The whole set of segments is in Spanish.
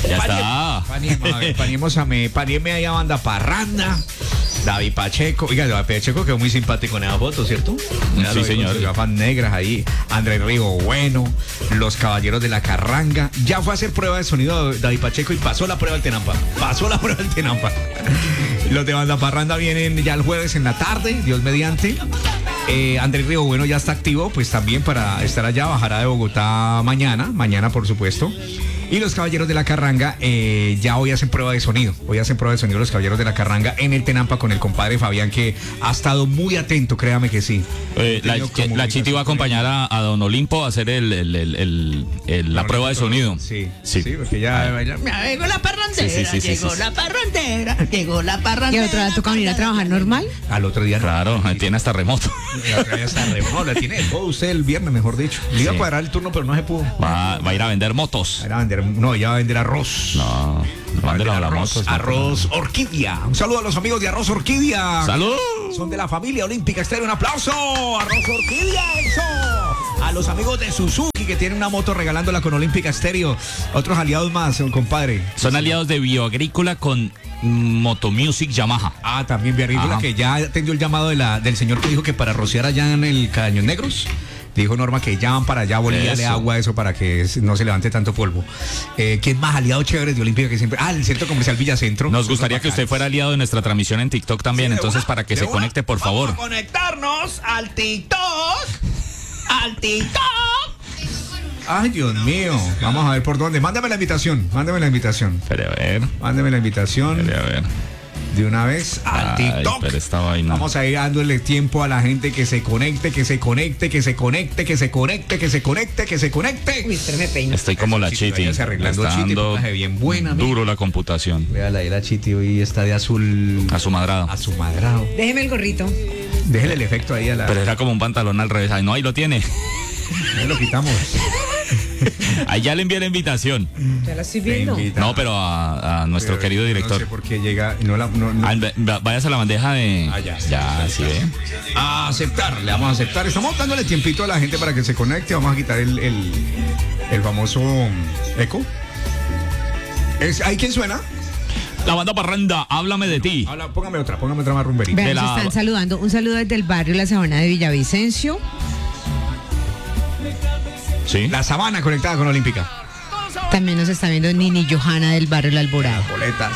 Ya está. Panieme ahí a Banda Parranda. David Pacheco. Oiga, David Pacheco quedó muy simpático en esa foto, ¿cierto? Sí, señor. Con sus gafas negras ahí. Andrés Río Bueno. Los Caballeros de la Carranga. Ya fue a hacer prueba de sonido David Pacheco y pasó la prueba del Tenampa. Los de Banda Parranda vienen ya el jueves en la tarde, Dios mediante. Andrés Río Bueno ya está activo, pues también para estar allá. Bajará de Bogotá mañana por supuesto. Y los Caballeros de la Carranga ya hoy hacen prueba de sonido. Los Caballeros de la Carranga en el Tenampa con el compadre Fabián, que ha estado muy atento, créame que sí. La Chiti va a acompañar a Don Olimpo a hacer la prueba de sonido. Sí, porque ya llegó la parrandera. ¿Y al otro día toca venir a trabajar normal? Al otro día claro, tiene hasta remoto. La tiene todo usted el viernes, mejor dicho. Le iba a cuadrar el turno, pero no se pudo. Va a ir a vender motos. Ya va a vender arroz. No Arroz Orquídea. Un saludo a los amigos de Arroz Orquídea. ¡Salud! Son de la familia Olímpica Estéreo. Un aplauso. Arroz Orquídea, eso. A los amigos de Suzuki, que tienen una moto regalándola con Olímpica Estéreo. Otros aliados más, compadre. Son aliados de Bioagrícola con Motomusic Yamaha. También Bioagrícola, que ya atendió el llamado del señor que dijo que para rociar allá en el Cañón Negros. Dijo Norma que ya van para allá, bolíale agua, eso para que no se levante tanto polvo. ¿Quién más aliado chévere de Olímpica que siempre? El Centro Comercial Villacentro. Nos gustaría que usted fuera aliado de nuestra transmisión en TikTok también, entonces para que se conecte, por favor. Vamos a conectarnos al TikTok. Ay, Dios mío. Vamos a ver por dónde. Mándame la invitación. Espere, a ver. Mándeme la invitación. Espere, a ver. De una vez al TikTok. Pero esta vaina. Vamos a ir dándole tiempo a la gente que se conecte. Uy, usted me peina. Estoy como la Chiti. Está arreglando bien buena. Duro la computación. Véala, la Chiti hoy está de azul. Azumadrado. Déjeme el gorrito. Déjele el efecto ahí a la. Pero era como un pantalón al revés. Ay, no, ahí lo tiene. Ahí lo quitamos. Ahí ya le envié la invitación. Ya la estoy viendo. No, pero a nuestro querido director. No sé por qué llega. Váyase a la bandeja de. Ya, sí ve. A aceptar, le vamos a aceptar. Estamos dándole tiempito a la gente para que se conecte. Vamos a quitar el famoso eco. ¿Ahí quién suena? La Banda Parranda, háblame de ti. Póngame otra más rumberita. Vean, nos están saludando. Un saludo desde el barrio La Sabana de Villavicencio. Sí. La Sabana conectada con Olímpica. También nos está viendo Nini Johanna del barrio La Alborada. Boletas.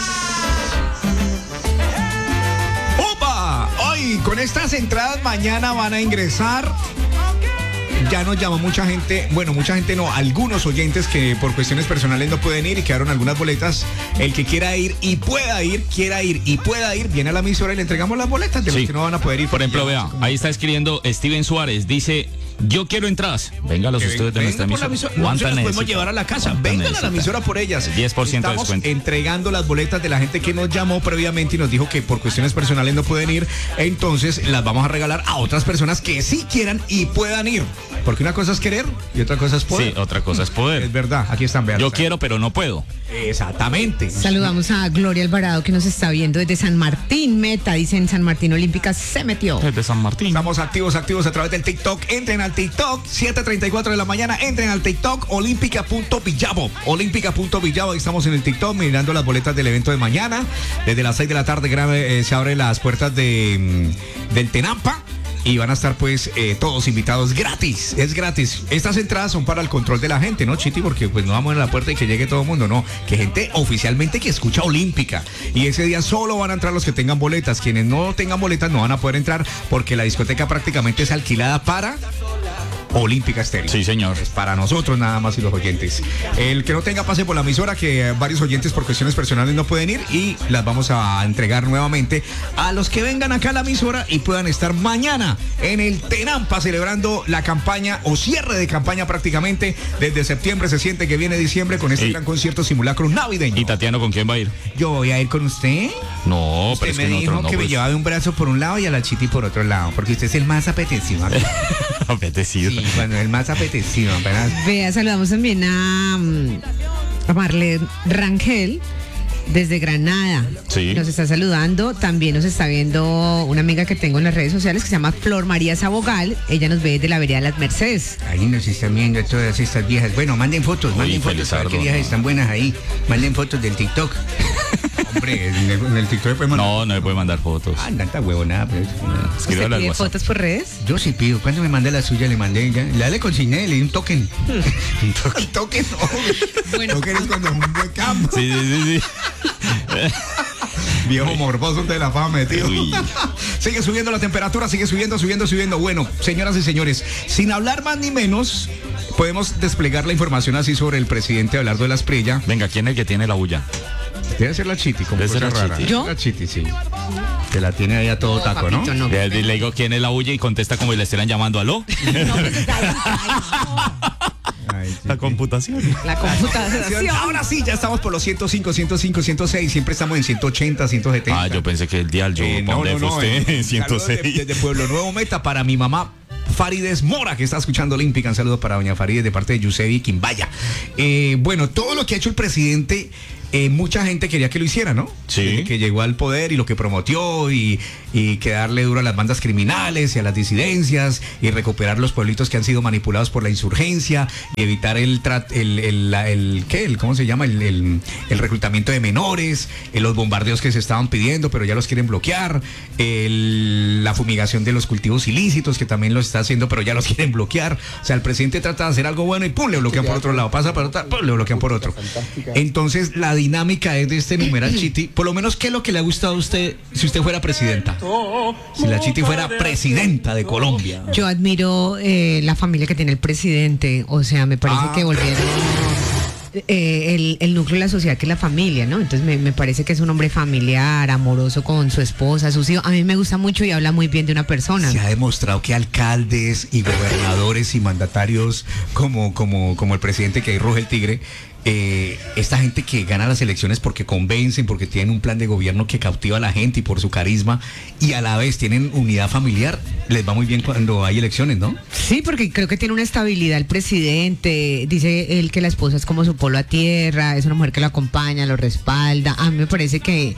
¡Opa! Hoy con estas entradas mañana van a ingresar. Ya nos llamó mucha gente, no, algunos oyentes que por cuestiones personales no pueden ir y quedaron algunas boletas. El que quiera ir y pueda ir, viene a la emisora y le entregamos las boletas de los que no van a poder ir. Por ejemplo, vea, ahí está escribiendo Steven Suárez, dice: yo quiero entradas. Véngalos ustedes de nuestra emisora. No se las podemos llevar a la casa. Vengan a la emisora por ellas. 10% de descuento. Estamos entregando las boletas de la gente que nos llamó previamente y nos dijo que por cuestiones personales no pueden ir. Entonces las vamos a regalar a otras personas que sí quieran y puedan ir. Porque una cosa es querer y otra cosa es poder. Sí, otra cosa es poder. Es verdad. Aquí están, vean. Yo quiero, pero no puedo. Exactamente. Saludamos a Gloria Alvarado, que nos está viendo desde San Martín Meta. Dicen San Martín Olímpica se metió. Desde San Martín. Estamos activos a través del TikTok. Entren al TikTok, 7:34 de la mañana. Entren al TikTok, olímpica.villavo. Ahí estamos en el TikTok mirando las boletas del evento de mañana. Desde las 6 de la tarde se abren las puertas del Tenampa. Y van a estar pues todos invitados gratis, es gratis. Estas entradas son para el control de la gente, ¿no, Chiti? Porque pues no vamos a la puerta y que llegue todo el mundo, no. Que gente oficialmente que escucha Olímpica. Y ese día solo van a entrar los que tengan boletas. Quienes no tengan boletas no van a poder entrar porque la discoteca prácticamente es alquilada para Olímpica Estéreo. Sí, señor. Es para nosotros nada más y los oyentes. El que no tenga pase por la emisora, que varios oyentes por cuestiones personales no pueden ir y las vamos a entregar nuevamente a los que vengan acá a la emisora y puedan estar mañana en el Tenampa celebrando la campaña o cierre de campaña prácticamente. Desde septiembre se siente que viene diciembre con este gran concierto simulacro navideño. ¿Y Tatiano con quién va a ir? Yo voy a ir con usted. No, pero usted es me que dijo nosotros no, que pues. me llevaba de un brazo por un lado y a la Chiti por otro lado, porque usted es el más apetecido. Apetecido. Sí, bueno, el más apetecido, apenas. Vea, saludamos también a Marlene Rangel. desde Granada. Sí. Nos está saludando. También nos está viendo una amiga que tengo en las redes sociales que se llama Flor María Sabogal. Ella nos ve de la vereda de las Mercedes. Ahí nos están viendo todas estas viejas. Bueno, manden fotos, a ver Felizardo, qué viejas están buenas ahí. Manden fotos del TikTok. Hombre, en el TikTok puede mandar. No, no me puede mandar fotos. Ah, tanta huevonada, pero Escríbele ¿Usted al pide WhatsApp. fotos por redes? yo sí pido. Cuando me manda la suya, le mandé ya. Le consigné, le di un token. Un token. Toque no. Bueno. Toque es cuando es un webcam. Sí, sí, sí, sí. Viejo morboso de la fama, tío. Uy. Sigue subiendo la temperatura, sigue subiendo. Bueno, señoras y señores, sin hablar más ni menos, podemos desplegar la información así sobre el presidente Abelardo de la Espriella. Venga, ¿quién es el que tiene la bulla? Debe ser la Chiti, como Debe ser cosa la rara. Chiti. ¿Yo? La Chiti, sí. Que la tiene ahí a todo taco, ¿no? Papito, no. Le digo quién es la bulla y contesta como si le estuvieran llamando, ¿aló? No, pues está ahí. Ay, Ay, Chiti. La computación. no. La computación. Ahora sí, ya estamos por los 105, 105, 106. Siempre estamos en 180, 170. Ah, yo pensé que el dial yo, ¿pa' dónde fue usted? Saludos 106. desde Pueblo Nuevo Meta para mi mamá Farides Mora, que está escuchando Olímpica. Un saludo para doña Farides de parte de Yusebi Quimbaya. Bueno, todo lo que ha hecho el presidente, mucha gente quería que lo hiciera, ¿no? Sí. Desde que llegó al poder y lo que prometió y que darle duro a las bandas criminales y a las disidencias y recuperar los pueblitos que han sido manipulados por la insurgencia y evitar ¿cómo se llama? El reclutamiento de menores, los bombardeos que se estaban pidiendo, pero ya los quieren bloquear, la fumigación de los cultivos ilícitos, que también lo está haciendo, pero ya los quieren bloquear. O sea, el presidente trata de hacer algo bueno y pum, le bloquean por otro lado, pasa por otro, pum, le bloquean por otro. Entonces, la dinámica es de este numeral Chiti. Por lo menos, ¿qué es lo que le ha gustado a usted si usted fuera presidenta? Si la Chiti fuera presidenta de Colombia. Yo admiro la familia que tiene el presidente. O sea, me parece que volvieron el núcleo de la sociedad, que es la familia, ¿no? Entonces me parece que es un hombre familiar, amoroso con su esposa, sus hijos. A mí me gusta mucho y habla muy bien de una persona. Se ha demostrado que alcaldes y gobernadores y mandatarios como el presidente que ahí ruge el tigre, esta gente que gana las elecciones porque convencen, porque tienen un plan de gobierno que cautiva a la gente y por su carisma, y a la vez tienen unidad familiar, les va muy bien cuando hay elecciones, ¿no? Sí, porque creo que tiene una estabilidad el presidente. Dice él que la esposa es como su polo a tierra, es una mujer que lo acompaña, lo respalda. A mí me parece que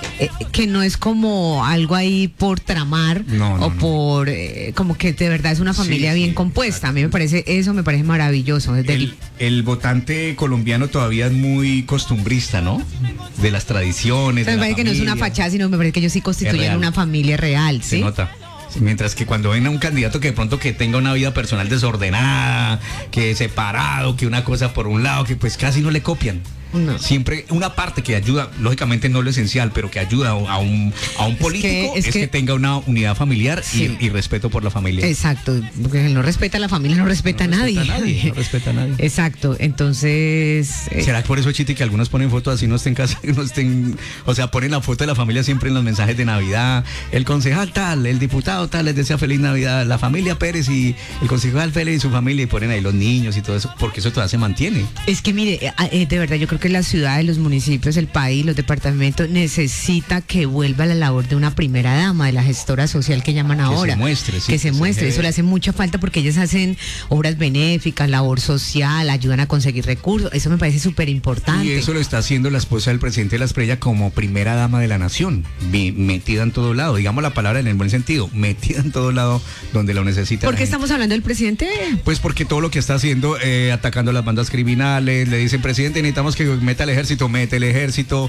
no es como algo ahí por tramar por como que de verdad es una familia bien compuesta. A mí me parece maravilloso. El votante colombiano todavía es muy costumbrista, ¿no? De las tradiciones. Me parece que no es una fachada, sino me parece que ellos sí constituyen una familia real, ¿sí? Se nota. Mientras que cuando ven a un candidato que de pronto que tenga una vida personal desordenada, que separado, que una cosa por un lado, que pues casi no le copian. No. Siempre una parte que ayuda, lógicamente no lo esencial, pero que ayuda a un político es que tenga una unidad familiar y respeto por la familia. Exacto, porque él no respeta a la familia, no respeta a nadie. No respeta a nadie. Exacto, entonces... ¿Será por eso, Chiti, que algunos ponen fotos así, no estén casi, no estén, o sea, ponen la foto de la familia siempre en los mensajes de Navidad? El concejal tal, el diputado tal, les desea feliz Navidad, la familia Pérez y el concejal Pérez y su familia, y ponen ahí los niños y todo eso, porque eso todavía se mantiene. Es que mire, de verdad yo creo que la ciudad, los municipios, el país, los departamentos necesita que vuelva la labor de una primera dama, de la gestora social que llaman ahora. Que se muestre, sí. Que se muestre, eso le hace mucha falta porque ellas hacen obras benéficas, labor social, ayudan a conseguir recursos, eso me parece súper importante. Y eso lo está haciendo la esposa del presidente de la Espriella como primera dama de la nación, metida en todo lado, digamos la palabra en el buen sentido, metida en todo lado donde lo necesita. ¿Por qué estamos hablando del presidente? Pues porque todo lo que está haciendo, atacando a las bandas criminales, le dicen, presidente, necesitamos que meta el ejército, mete el ejército,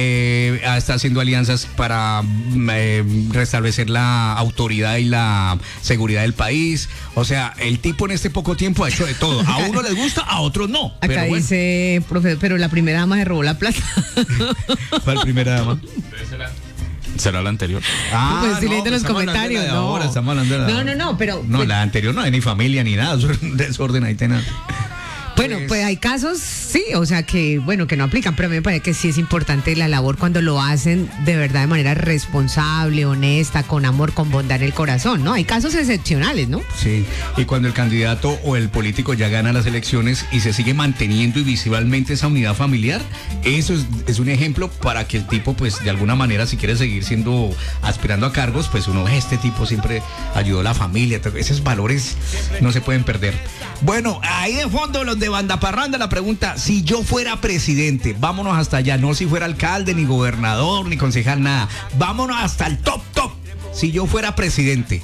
está haciendo alianzas para restablecer la autoridad y la seguridad del país. O sea, el tipo en este poco tiempo ha hecho de todo. A uno les gusta, a otros no. Acá pero bueno. dice, profe, pero la primera dama se robó la plata. ¿Cuál primera dama? ¿Será la anterior? Pues si leen de los estamos comentarios, hablando de la de no. ahora, estamos hablando de la No, pero... No, la anterior no hay ni familia ni nada, eso es un desorden ahí tenaz. Bueno, pues hay casos, sí, o sea que, bueno, que no aplican, pero a mí me parece que sí es importante la labor cuando lo hacen de verdad de manera responsable, honesta, con amor, con bondad en el corazón, ¿no? Hay casos excepcionales, ¿no? Sí, y cuando el candidato o el político ya gana las elecciones y se sigue manteniendo y visualmente esa unidad familiar, eso es un ejemplo para que el tipo, pues, de alguna manera, si quiere seguir aspirando a cargos, pues uno ve, este tipo siempre ayudó a la familia, esos valores no se pueden perder. Bueno, ahí de fondo los de Banda Parranda, la pregunta, si yo fuera presidente, vámonos hasta allá, no si fuera alcalde, ni gobernador, ni concejal, nada. Vámonos hasta el top. Si yo fuera presidente,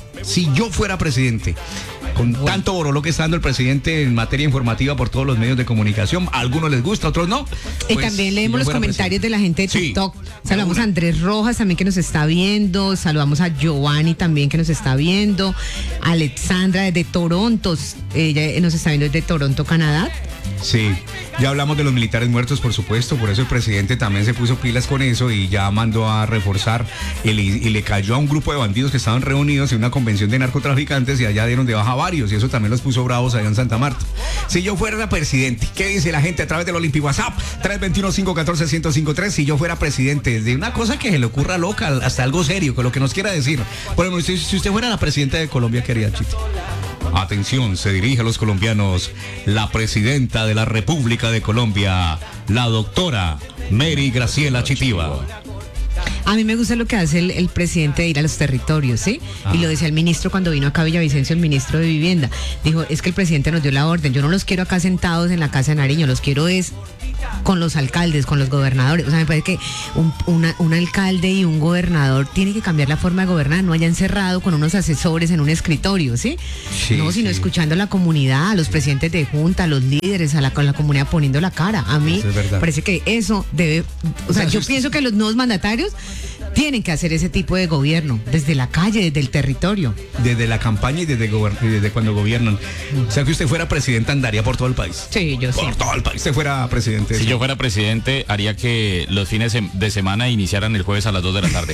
con tanto boroló que está dando el presidente en materia informativa por todos los medios de comunicación, a algunos les gusta, a otros no. Y Pues, también si leemos yo los fuera comentarios de la gente de Sí, TikTok. de Saludamos una. a Andrés Rojas también que nos está viendo. Saludamos a Giovanni también que nos está viendo. Alexandra desde Toronto. Ella nos está viendo desde Toronto, Canadá. Sí, ya hablamos de los militares muertos, por supuesto, por eso el presidente también se puso pilas con eso y ya mandó a reforzar y le cayó a un grupo de bandidos que estaban reunidos en una convención de narcotraficantes y allá dieron de baja varios y eso también los puso bravos allá en Santa Marta. Si yo fuera presidente, ¿qué dice la gente a través del Olimpi WhatsApp? 321-514-1053, si yo fuera presidente, de una cosa que se le ocurra loca hasta algo serio, con lo que nos quiera decir. Por ejemplo, si usted fuera la presidenta de Colombia, ¿qué haría, Chito? Atención, se dirige a los colombianos la presidenta de la República de Colombia, la doctora Mary Graciela Chitiva. A mí me gusta lo que hace el presidente de ir a los territorios, ¿sí? Y lo decía el ministro cuando vino acá a Villavicencio, el ministro de Vivienda. Dijo, es que el presidente nos dio la orden, yo no los quiero acá sentados en la Casa de Nariño, los quiero es con los alcaldes, con los gobernadores. O sea, me parece que un alcalde y un gobernador tiene que cambiar la forma de gobernar, no haya encerrado con unos asesores en un escritorio, ¿sí? Sí, no, sino sí. escuchando a la comunidad, a los presidentes de junta, a los líderes, a la comunidad poniendo la cara. A mí Eso es verdad. parece que eso debe, o sea, yo pienso que los nuevos mandatarios tienen que hacer ese tipo de gobierno, desde la calle, desde el territorio. Desde la campaña y desde cuando gobiernan. O sea, que usted fuera presidente, andaría por todo el país. Sí, yo sí. Por todo el país, usted fuera presidente. Si yo fuera presidente, haría que los fines de semana iniciaran el jueves a las 2 de la tarde.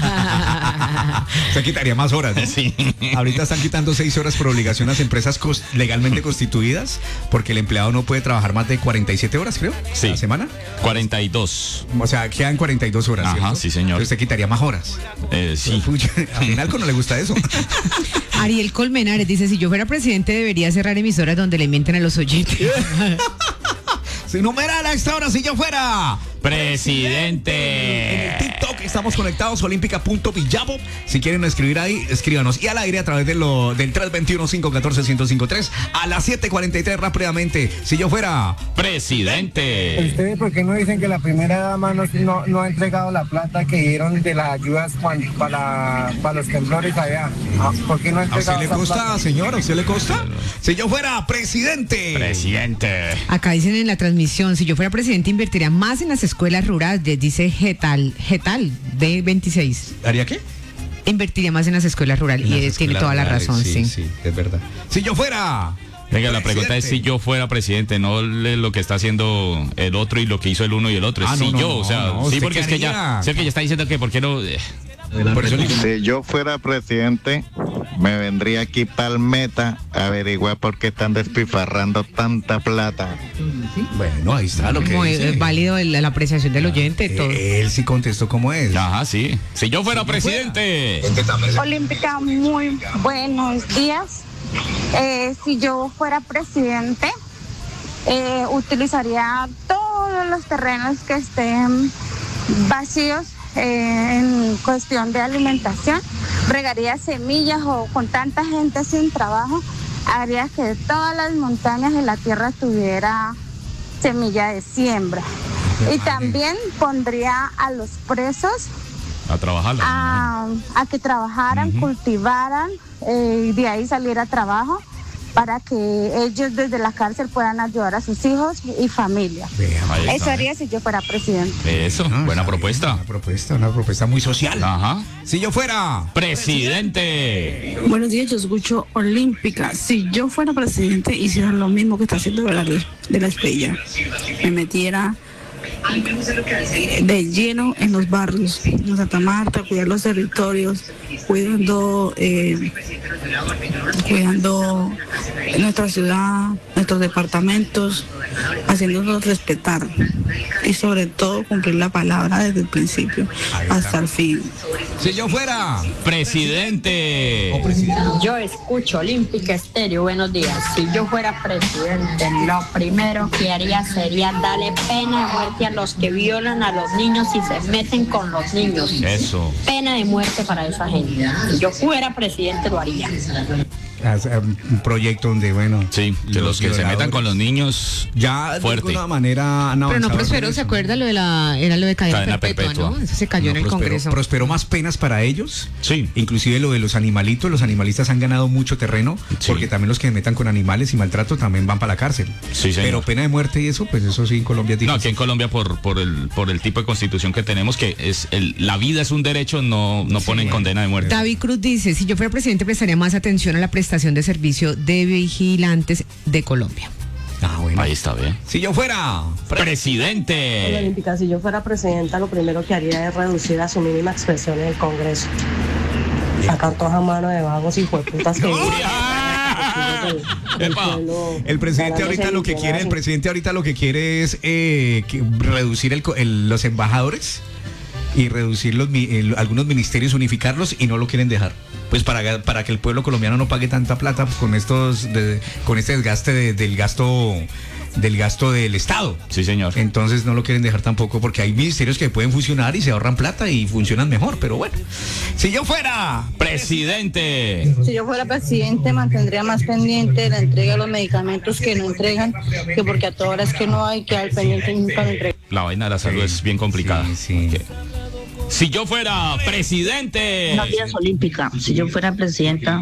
Usted quitaría más horas, ¿no? Sí. Ahorita están quitando 6 horas por obligación a las empresas legalmente constituidas, porque el empleado no puede trabajar más de 47 horas, creo, Sí. a la semana. 42. O sea, quedan 42 horas, Ajá, ¿cierto? sí, señor. Entonces usted quitaría más horas. Sí. Pucha, a Minalco no le gusta eso. Ariel Colmenares dice, si yo fuera presidente debería cerrar emisoras donde le mienten a los oyentes. Si numeral a esta hora, si yo fuera Presidente. En el TikTok estamos conectados, olímpica.villavo. Si quieren escribir ahí, escríbanos. Y al aire a través del 321-514-1053 a las 7:43 rápidamente. Si yo fuera Presidente. ¿Ustedes por qué no dicen que la primera dama no ha entregado la plata que dieron de las ayudas para los temblores allá? ¿Por qué no ha ¿A usted entregado le esa consta, plata? señor? ¿A usted le consta? Si yo fuera presidente. Presidente. Acá dicen en la transmisión, si yo fuera presidente invertiría más en las escuelas rurales, dice Getal de 26. ¿Haría qué? Invertiría más en las escuelas rurales y tiene toda la razón, sí. Sí, es verdad. Si yo fuera Venga, la pregunta es si yo fuera presidente, no lo que está haciendo el otro y lo que hizo el uno y el otro. Es si yo, o sea, sí, ¿usted porque qué es que ya, haría? sé que ya está diciendo que por qué no. Por eso le digo. Si yo fuera presidente, me vendría aquí para el Meta a averiguar por qué están despilfarrando tanta plata. Bueno, ahí está lo que Muy dice. válido la apreciación del oyente, todo. Él sí contestó cómo es. Ajá, sí. Si yo fuera presidente. Olímpica, muy buenos días. Si yo fuera presidente, utilizaría todos los terrenos que estén vacíos en cuestión de alimentación, regaría semillas o con tanta gente sin trabajo, haría que todas las montañas de la tierra tuviera semilla de siembra. Y también pondría a los presos A trabajar. a que trabajaran, cultivaran y de ahí saliera trabajo para que ellos desde la cárcel puedan ayudar a sus hijos y familia. Ahí Eso está. haría si yo fuera presidente. Eso, Ah, buena está propuesta. bien, una propuesta muy social. Ajá. Si yo fuera Presidente. Buenos días, yo escucho Olímpica. Si yo fuera presidente, hiciera lo mismo que está haciendo de la estrella. Me metiera de lleno en los barrios, en Santa Marta, cuidar los territorios, cuidando nuestra ciudad, nuestros departamentos, haciéndonos respetar y sobre todo cumplir la palabra desde el principio hasta el fin. Si yo fuera Presidente. Yo escucho Olímpica Estéreo, buenos días. Si yo fuera presidente, lo primero que haría sería darle pena de muerte a los que violan a los niños y se meten con los niños. Eso. Pena de muerte para esa gente. Si yo fuera presidente, lo haría. un proyecto donde, bueno... Sí, que los que se metan con los niños, ya fuerte. de alguna manera han Pero no avanzado prosperó, en ¿se eso. acuerda lo de la cadena perpetua, ¿no? Eso se cayó en el Congreso. Prosperó más penas para ellos. Sí. Inclusive lo de los animalitos, los animalistas han ganado mucho terreno, Sí. porque también los que se metan con animales y maltrato también van para la cárcel. Sí, señor. Pero pena de muerte y eso, pues eso sí en Colombia es No, difícil. aquí en Colombia por el tipo de constitución que tenemos, que es la vida es un derecho, no ponen condena de muerte. David Cruz dice, si yo fuera presidente prestaría más atención a la prestación de servicio de vigilantes de Colombia. Bueno. Ahí está bien. Si yo fuera Presidente. Olímpica, si yo fuera presidenta, lo primero que haría es reducir a su mínima expresión en el Congreso. Sacar todas a mano de vagos y jueputas que... el presidente ahorita lo que quiere, es reducir los embajadores y reducir algunos ministerios, unificarlos, y no lo quieren dejar. Pues para que el pueblo colombiano no pague tanta plata con con este desgaste del gasto del Estado. Sí, señor. Entonces no lo quieren dejar tampoco, porque hay ministerios que pueden funcionar y se ahorran plata y funcionan mejor, pero bueno. Si yo fuera presidente. Si yo fuera presidente, mantendría más pendiente la entrega de los medicamentos que no entregan, que porque a todas horas que no hay que dar pendiente y nunca lo entregan. La vaina de la salud es bien complicada. Sí. Okay. Si yo fuera presidente. Buenos días, Olímpica. Si yo fuera presidenta,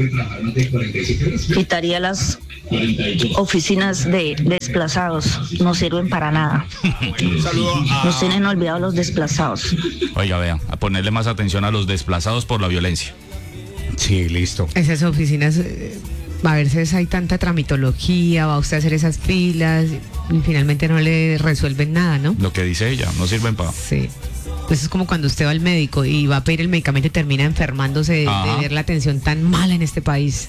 quitaría las oficinas de desplazados. No sirven para nada. Un saludo a... Nos tienen olvidados los desplazados. Oiga, vea, a ponerle más atención a los desplazados por la violencia. Sí, listo. Esas oficinas, a veces hay tanta tramitología, va usted a hacer esas filas y finalmente no le resuelven nada, ¿no? Lo que dice ella, no sirven para... Sí. Pues es como cuando usted va al médico y va a pedir el medicamento y termina enfermándose de ver la atención tan mala en este país.